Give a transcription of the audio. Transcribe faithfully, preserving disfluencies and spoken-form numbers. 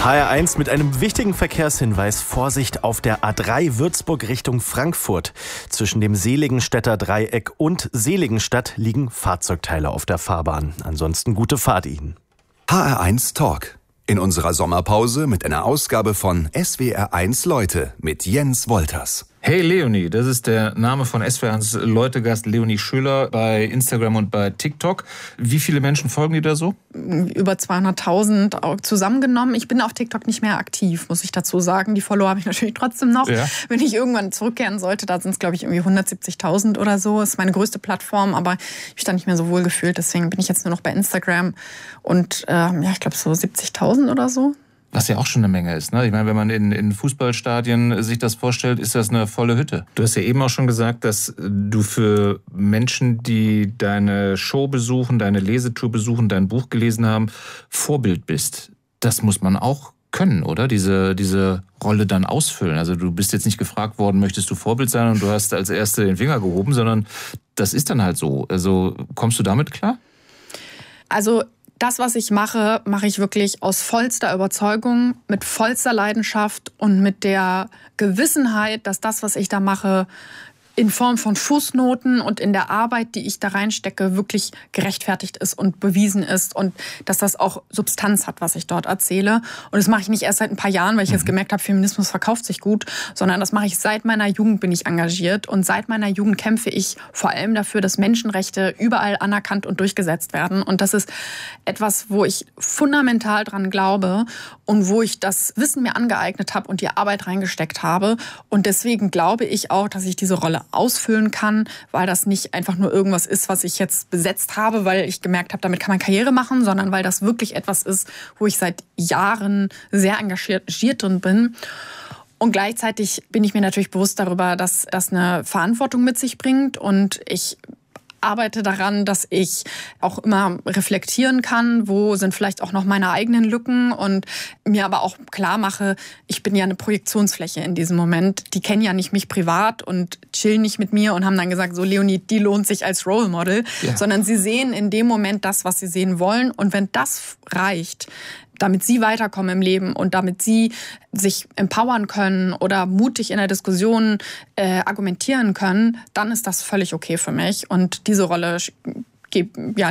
H R eins mit einem wichtigen Verkehrshinweis. Vorsicht auf der A drei Würzburg Richtung Frankfurt. Zwischen dem Seligenstädter Dreieck und Seligenstadt liegen Fahrzeugteile auf der Fahrbahn. Ansonsten gute Fahrt Ihnen. H R eins Talk. In unserer Sommerpause mit einer Ausgabe von S W R eins Leute mit Jens Wolters. Hey Leonie, das ist der Name von S W R eins Leute-Gast Leonie Schüller bei Instagram und bei TikTok. Wie viele Menschen folgen dir da so? Über zweihunderttausend zusammengenommen. Ich bin auf TikTok nicht mehr aktiv, muss ich dazu sagen. Die Follower habe ich natürlich trotzdem noch. Ja. Wenn ich irgendwann zurückkehren sollte, da sind es, glaube ich, irgendwie hundertsiebzigtausend oder so. Das ist meine größte Plattform, aber ich habe mich da nicht mehr so wohl gefühlt. Deswegen bin ich jetzt nur noch bei Instagram und ähm, ja, ich glaube so siebzigtausend oder so. Was ja auch schon eine Menge ist, ne? Ich meine, wenn man in, in Fußballstadien sich das vorstellt, ist das eine volle Hütte. Du hast ja eben auch schon gesagt, dass du für Menschen, die deine Show besuchen, deine Lesetour besuchen, dein Buch gelesen haben, Vorbild bist. Das muss man auch können, oder? Diese, diese Rolle dann ausfüllen. Also du bist jetzt nicht gefragt worden, möchtest du Vorbild sein, und du hast als Erste den Finger gehoben, sondern das ist dann halt so. Also kommst du damit klar? Also das, was ich mache, mache ich wirklich aus vollster Überzeugung, mit vollster Leidenschaft und mit der Gewissenheit, dass das, was ich da mache, in Form von Fußnoten und in der Arbeit, die ich da reinstecke, wirklich gerechtfertigt ist und bewiesen ist und dass das auch Substanz hat, was ich dort erzähle. Und das mache ich nicht erst seit ein paar Jahren, weil ich jetzt gemerkt habe, Feminismus verkauft sich gut, sondern das mache ich seit meiner Jugend, bin ich engagiert, und seit meiner Jugend kämpfe ich vor allem dafür, dass Menschenrechte überall anerkannt und durchgesetzt werden. Und das ist etwas, wo ich fundamental dran glaube und wo ich das Wissen mir angeeignet habe und die Arbeit reingesteckt habe. Und deswegen glaube ich auch, dass ich diese Rolle ausfüllen kann, weil das nicht einfach nur irgendwas ist, was ich jetzt besetzt habe, weil ich gemerkt habe, damit kann man Karriere machen, sondern weil das wirklich etwas ist, wo ich seit Jahren sehr engagiert drin bin. Und gleichzeitig bin ich mir natürlich bewusst darüber, dass das eine Verantwortung mit sich bringt, und ich arbeite daran, dass ich auch immer reflektieren kann, wo sind vielleicht auch noch meine eigenen Lücken, und mir aber auch klar mache, ich bin ja eine Projektionsfläche in diesem Moment. Die kennen ja nicht mich privat und chillen nicht mit mir und haben dann gesagt, so Leonie, die lohnt sich als Role Model, ja. Sondern sie sehen in dem Moment das, was sie sehen wollen, und wenn das reicht, damit sie weiterkommen im Leben und damit sie sich empowern können oder mutig in der Diskussion äh, argumentieren können, dann ist das völlig okay für mich. Und diese Rolle ja,